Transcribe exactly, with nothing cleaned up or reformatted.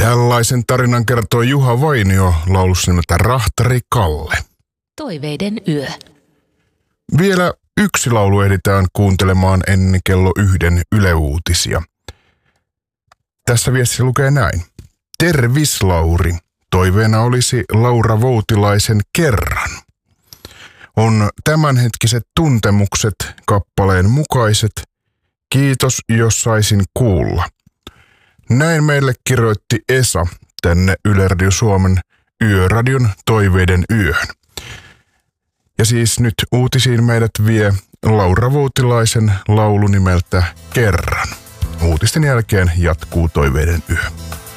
Tällaisen tarinan kertoi Juha Vainio laulussa nimeltä Rahtari Kalle. Toiveiden yö. Vielä yksi laulu ehditään kuuntelemaan ennen kello yhden Yle Uutisia. Tässä viestissä lukee näin. Tervis Lauri. Toiveena olisi Laura Voutilaisen Kerran. On tämänhetkiset tuntemukset kappaleen mukaiset. Kiitos, jos saisin kuulla. Näin meille kirjoitti Esa tänne Yle Radio Suomen Yöradion Toiveiden yöhön. Ja siis nyt uutisiin meidät vie Laura Voutilaisen laulu nimeltä Kerran. Uutisten jälkeen jatkuu Toiveiden yö.